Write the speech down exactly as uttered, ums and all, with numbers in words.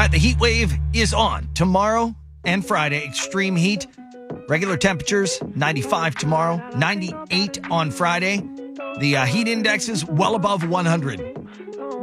right, the heat wave is on tomorrow and Friday. Extreme heat, regular temperatures, ninety-five tomorrow, ninety-eight on Friday. The uh, heat index is well above one hundred.